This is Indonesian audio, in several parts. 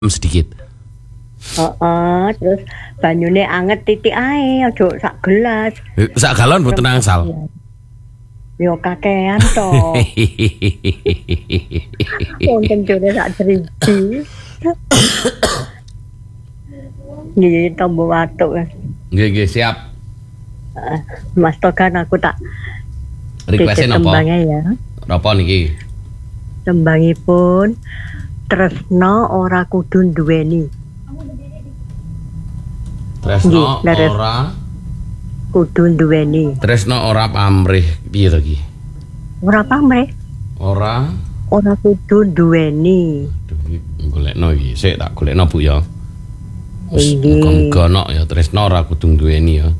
sedikit. Terus banyune anget titik ae, aja sak gelas. Sak galon mboten angsal. Yo kakean to. Wonten jone sak 1000. Nggih tombo watuk. Nggih siap. Mas Togan aku tak request napa? Tembangnya ya. Napa niki? Tembangipun tresno ora kudu duweni. Tresno ora kudu duweni. Tresno ora pamrih piye to iki? Ora pamrih. Ora kudu duweni. Golekno iki, sik tak golekno Bu ya. Wis Nggih. muga ya tresno ora kudu duweni ya.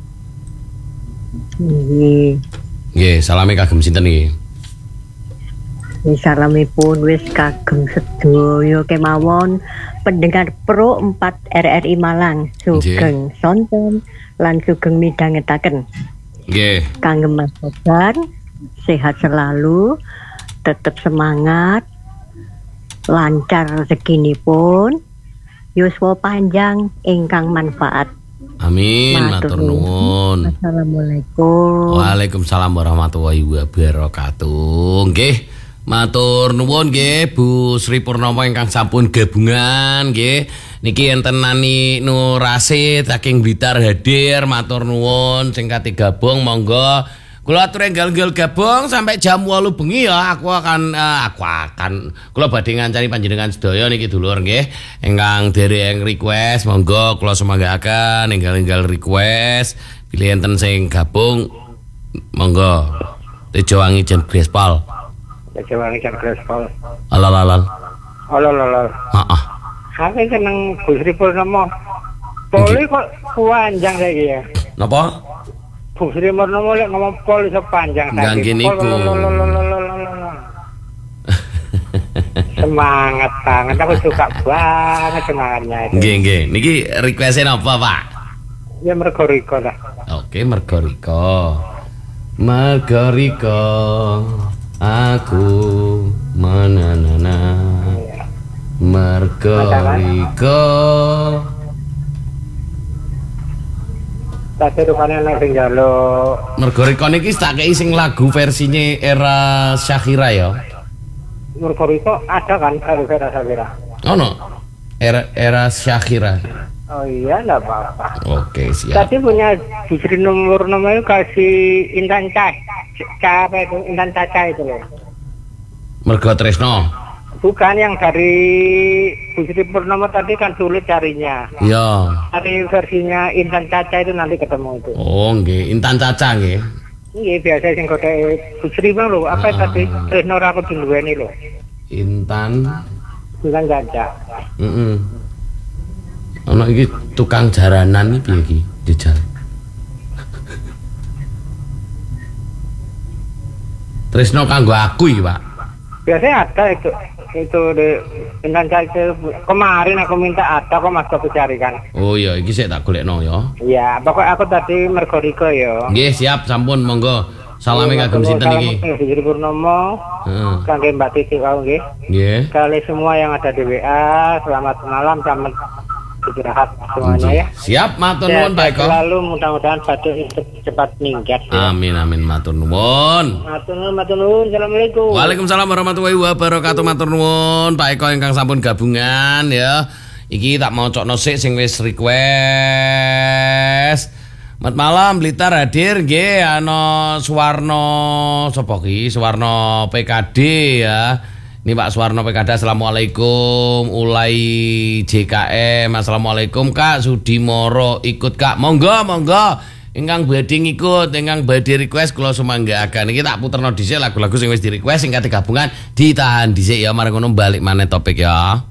Nggih. Nggih, salame kagem sinten iki? Salamipun wis kagem sedaya kemawon pendengar Pro 4 RRI Malang sugeng sonten lan sugeng midhangetaken. Nggih. Kangge Mas Togan sehat selalu, tetap semangat, lancar rezekinipun, yuswa panjang ingkang manfaat. Amin, matur nuwun. Assalamualaikum. Waalaikumsalam warahmatullahi wabarakatuh. Nggih, matur nuwun nggih Bu Sri Purnomo ingkang sampun gabungan nggih. Niki enten Nani Nurase saking Blitar hadir, matur nuwun sing kate gabung monggo. Kula atur enggal-enggal gabung sampai jam 8 bengi ya aku akan kula badhe ngancani panjenengan sedaya niki dulur nggih ingkang dereng request monggo kula semanggaaken enggal-enggal request pilih enten sing gabung monggo Tejowangi Jan Grespal. Tejowangi Jan Grespal. Alal. Heeh. Aku seneng Bu Sri Purnomo. Poli kok panjang saiki ya. Napa? Bu Sri Purnomo lek ngomong pol iso panjang saiki. Semangat banget, aku suka banget semangatnya itu. Nggih. Niki request-e napa, Pak? Ya mergo Riko lah. Oke, mergo Riko. Mergo Riko aku menanana. Mergo Riko. Tadi rupanya nek sing njaluk. Mergo Riko niki tak kei sing lagu versinya era Shakira ya. Mergo Riko ada kan era Shakira. Ono. Era Shakira. Oh iya, enggak apa-apa. Oke, siap. Tadi punya Bu Sri Purnomo itu kasih Intan Caca itu loh. Mergo Tresno. Bukan yang dari Bu Sri Purnomo tadi kan sulit carinya. Iya. Cari versinya Intan Caca itu nanti ketemu itu. Oh, nggih, Intan Caca nggih. Iya, biasa sing kode Bu Sri bang lho, apa tadi Tresno ora kudu duweni lho. Intan Caca. Ono iki tukang jaranan iki piye iki jejal. Tresno kanggo aku iki, Pak. Biasanya ada itu di Intan Caca. Kemarin aku minta ada kok Mas Kopi carikan. Oh iya, iki sik tak golekno ya. Iya, pokoknya aku tadi mergo Riko ya. Nggih, siap sampun monggo. Salame kagem sinten iki? Bu Sri Purnomo. Kangge Mbak Titi wae nggih. Nggih. Kali semua yang ada di WA, selamat malam, selamat istirahat semuanya ya. Siap, matur nuwun Pak Eko. Lalu mudah-mudahan badhe cepat ningkat. Ya. Amin matur nuwun. Matur nuwun. Assalamualaikum. Waalaikumsalam warahmatullahi wabarakatuh. Matur nuwun Pak Eko ingkang sampun gabungan ya. Iki tak mocokno sik sing wis request. Selamat malam Blitar hadir nggih ana Suwarno sapa ki? Suwarno PKD ya. Ini Pak Suwarno PKD. Assalamualaikum. Ulai JKM. Assalamualaikum Kak Sudimoro ikut Kak. Monggo. Ingkang badhe ngikut, ingkang badhe request kula sumanggaaken. Iki tak puterno dhisik lagu-lagu sing wis di request sing kate gabungan ditahan dhisik ya marang ngono balik maneh topik ya.